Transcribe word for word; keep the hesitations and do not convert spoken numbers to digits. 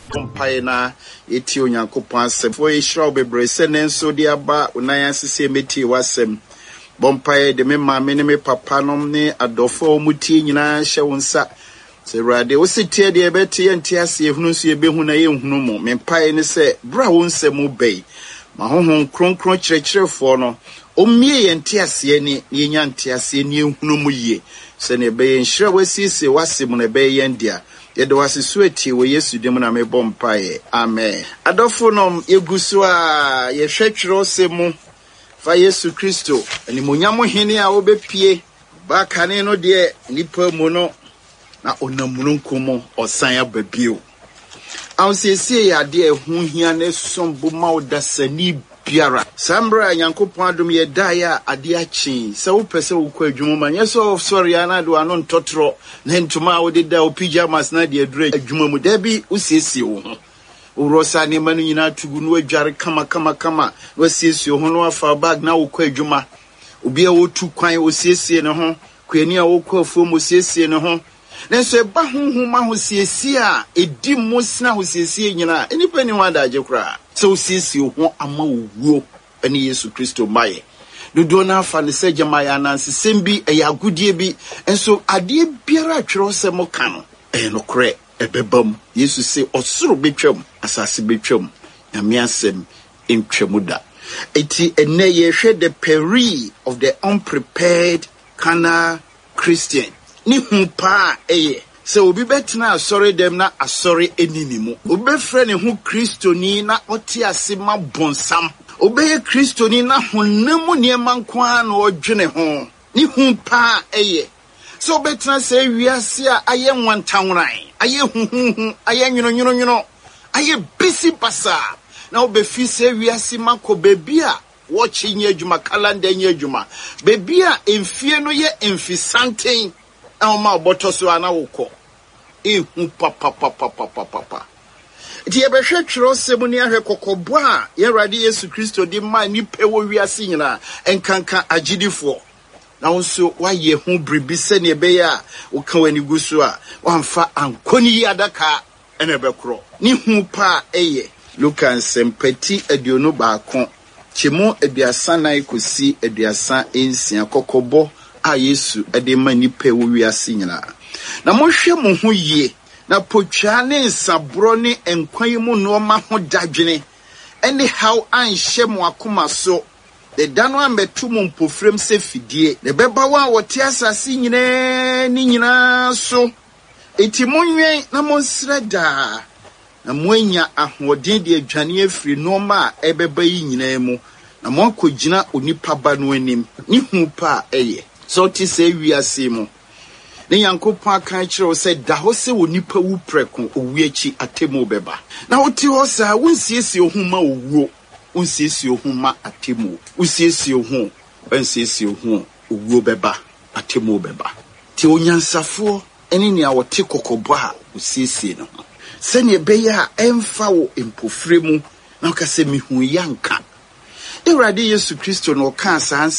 Pompaina, Etio Yankopan, for a shroud bebre, send so dear ba, Unayan Sissemeti wasem. Bompaye de mema meneme papa nomne adofo muti nyina hye wonsa se rade wo sitie de beti entiase ehunu so ebehu na ye hunu mo mempaye ne se bra wonsem bei ma honhon kronkron kirekerefo no omie ye entiase ni yenya entiase ni ehunu mu ye se ne be nhira wasisi wasem na be ye ndia ye de wasisu eti wo Yesu dem na me bompaye amen adofo nom yegusu a ye hwetwero semu fa Yesu Kristo ani monyamo hene a obepie ba kane no de nipa mu no na onamununkumo osan ababio awsesie ya de ehu hia ne sombo ma odasani biara sambra Nyankopon adom ye daya ade achi se wo pese wo kwa adwuma ma yeso sorry ana do ano ntotro na ntuma wo de da o pyjamas na de adure adwuma mu da bi usiesie wo ho Urosa ni manu nyina tugu no adware kama kama kama wasiesie ho no afa bag na wokɔ adwuma obi a wotu kwan osiesie ne ho kwani a wokɔ afuom osiesie ne ho nenso eba honhoma ho siesie a edi mosna ho siesie nyina enipa ni ho adaje kra so osiesie ho ama owuo ani Yesu Kristo maye dodo na afa ne sɛ gyamaya nanse sembi ayagudie bi enso ade biara atwero sɛ mo ka no ɛyɛ no korɛ ebebam Yesu se osoro betwam asase betwam na miasem entwemuda eti ene ye hwe the peril of the unprepared carnal Christian ni humpa eye se obi betena asori dem na asori eninimu obi frɛ ne hu Kristoni na ɔte ase ma bonsam obi ye Kristoni na honam niema nkwa na ɔdwene ho ni humpa eye so betena se wiase a aye nwantanwran aye huhuhu aye nyono nyono nyono aye busy basa na obefi se wiase mako bebi a watchi nye adwuma calendar nye adwuma bebi a emfie no ye emfisanten na o ma oboto so ana wokɔ ehu papa papa papa papa ti e behwe twero semu ni ahwe kokobo a ye Awurade Yesu Kristo di ma ni pe wo wiase nyina enkanka agidifo na wonso waye hu bribi se ne be ya wo ka wani gusu a wamfa ankoni adaka ene bekro ni hu pa eye Lukan sempati aduonu baako chemu aduasa nan kosi aduasa ensia kokobo a Yesu ade ma nipa wo wiase nyina na mohwe mo ho yie na potwa ne nsabro ne enkwan mu no ma ho dadwene ene how anhye mo akoma so de dano ametu mo mpofrem se fidie ne beba wa wote asase nyina ni nyina so eti monwen na monsreda na moanya ahoden de adwane afiri no ma ebeba yi nyina mu na moakogina onipa ba no anim ni hu pa eye so ti se wiase mu ne Yankopon aka kire se da ho se onipa wu preko owu achi atemu beba na wote ho sa wonsiesie ho ma owuo unsiesie ho ma atemu unsiesie ho unsiesie ho owuo beba atemu beba ti onyansafo eni ne a wote kokobo a usiesie no se ne beya emfa wo empofremu na ka se mihu yanka Awurade Yesu Kristo no ka sa